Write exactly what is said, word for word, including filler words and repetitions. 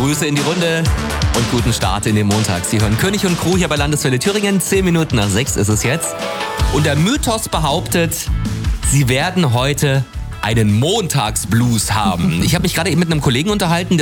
Grüße in die Runde und guten Start in den Montag. Sie hören König und Crew hier bei Landeswelle Thüringen. Zehn Minuten nach sechs ist es jetzt. Und der Mythos behauptet, Sie werden heute einen Montagsblues haben. Ich habe mich gerade eben mit einem Kollegen unterhalten,